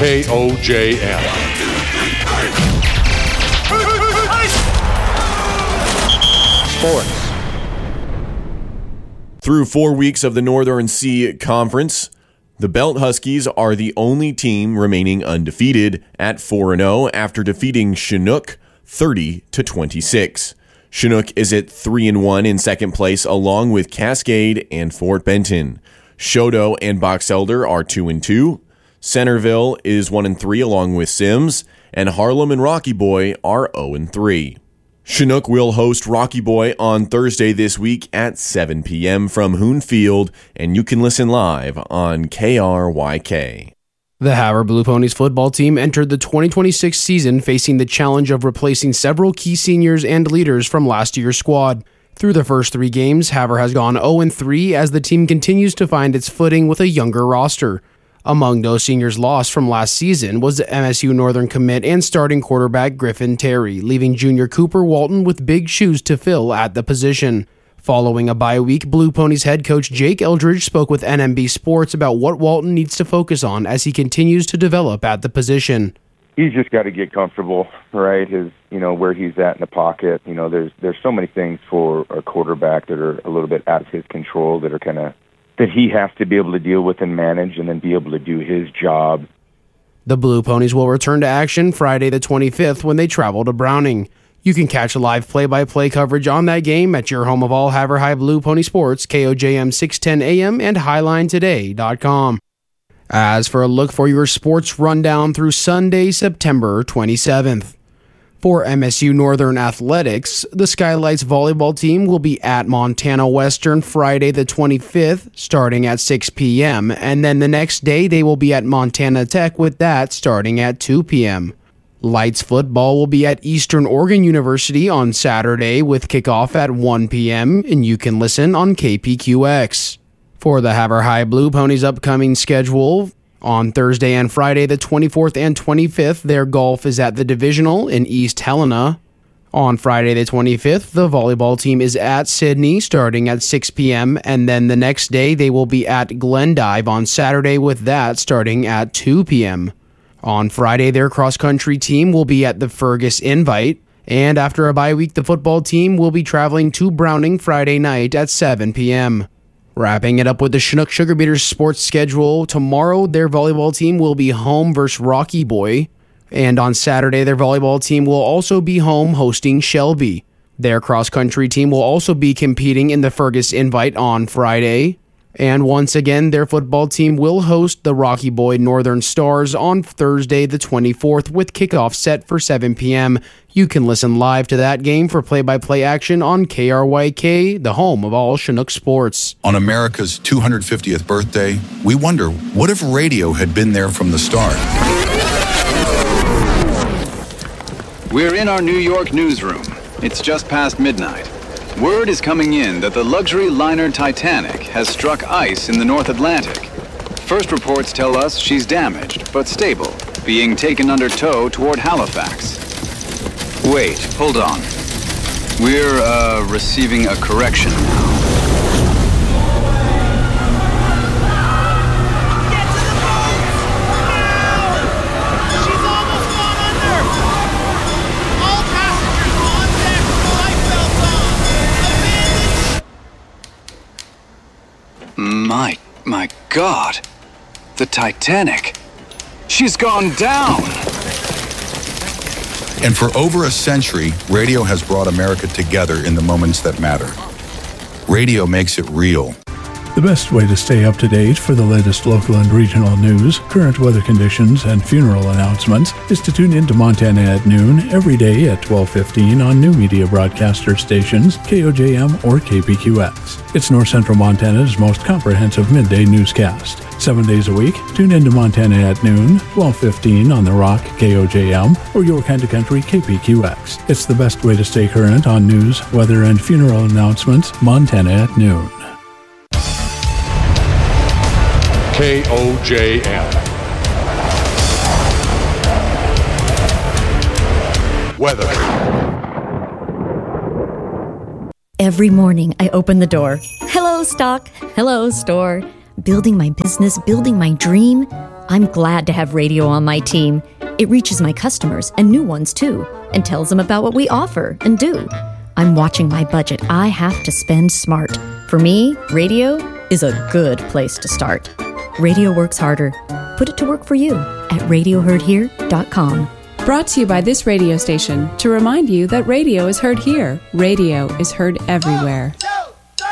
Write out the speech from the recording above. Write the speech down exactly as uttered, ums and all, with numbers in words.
K O J M. Sports. Through four weeks of the Northern C Conference, the Belt Huskies are the only team remaining undefeated at four and oh after defeating Chinook thirty to twenty-six. Chinook is at three and one in second place along with Cascade and Fort Benton. Choteau and Box Elder are two and two. Centerville is one and three along with Sims, and Harlem and Rocky Boy are oh and three. Chinook will host Rocky Boy on Thursday this week at seven p.m. from Hoon Field, and you can listen live on K R Y K. The Havre Blue Ponies football team entered the twenty twenty-six season facing the challenge of replacing several key seniors and leaders from last year's squad. Through the first three games, Havre has gone oh and three as the team continues to find its footing with a younger roster. Among those seniors lost from last season was the M S U Northern commit and starting quarterback Griffin Terry, leaving junior Cooper Walton with big shoes to fill at the position. Following a bye week, Blue Ponies head coach Jake Eldridge spoke with N M B Sports about what Walton needs to focus on as he continues to develop at the position. He's just got to get comfortable, right? His, you know, where he's at in the pocket. You know, there's there's so many things for a quarterback that are a little bit out of his control that are kind of that he has to be able to deal with and manage and then be able to do his job. The Blue Ponies will return to action Friday the twenty-fifth when they travel to Browning. You can catch live play-by-play coverage on that game at your home of all Havre High Blue Pony sports, K O J M six ten A M and highline today dot com. As for a look for your sports rundown through Sunday, September twenty-seventh. For M S U Northern Athletics, the Skylights volleyball team will be at Montana Western Friday the twenty-fifth, starting at six p.m., and then the next day they will be at Montana Tech with that starting at two p.m. Lights football will be at Eastern Oregon University on Saturday with kickoff at one p.m., and you can listen on K P Q X. For the Havre High Blue Ponies' upcoming schedule, on Thursday and Friday the twenty-fourth and twenty-fifth, their golf is at the Divisional in East Helena. On Friday the twenty-fifth, the volleyball team is at Sydney starting at six p.m., and then the next day they will be at Glendive on Saturday with that starting at two p.m. On Friday, their cross-country team will be at the Fergus Invite, and after a bye week, the football team will be traveling to Browning Friday night at seven p.m. Wrapping it up with the Chinook Sugar Beaters sports schedule, tomorrow their volleyball team will be home versus Rocky Boy, and on Saturday their volleyball team will also be home hosting Shelby. Their cross-country team will also be competing in the Fergus Invite on Friday, and once again their football team will host the Rocky Boy Northern Stars on Thursday the twenty-fourth with kickoff set for seven p.m. You can listen live to that game for play-by-play action on K R Y K, the home of all Chinook sports. On America's two hundred fiftieth birthday, we wonder, what if radio had been there from the start? We're in our New York newsroom. It's just past midnight. Word is coming in that the luxury liner Titanic has struck ice in the North Atlantic. First reports tell us she's damaged, but stable, being taken under tow toward Halifax. Wait, hold on. We're, uh, receiving a correction now. Get to the boat! Now! She's almost gone under! All passengers on deck with the life belts on! Abandoned! My, my God. The Titanic. She's gone down! And for over a century, radio has brought America together in the moments that matter. Radio makes it real. The best way to stay up to date for the latest local and regional news, current weather conditions, and funeral announcements is to tune in to Montana at noon every day at twelve fifteen on new media broadcaster stations K O J M or K P Q X. It's North Central Montana's most comprehensive midday newscast. Seven days a week, tune in to Montana at noon, twelve fifteen on The Rock K O J M or Your Kind of Country K P Q X. It's the best way to stay current on news, weather, and funeral announcements. Montana at noon. K O J M. Weather. Every morning I open the door. Hello, stock. Hello, store. Building my business, building my dream. I'm glad to have radio on my team. It reaches my customers and new ones too, and tells them about what we offer and do. I'm watching my budget. I have to spend smart. For me, radio is a good place to start. Radio works harder. Put it to work for you at radio heard here dot com. Brought to you by this radio station to remind you that radio is heard here. Radio is heard everywhere.